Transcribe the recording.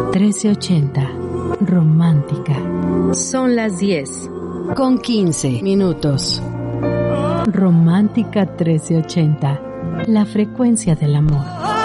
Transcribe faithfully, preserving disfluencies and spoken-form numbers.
trece ochenta. Romántica. Son las diez con quince minutos. Romántica trece ochenta. La frecuencia del amor.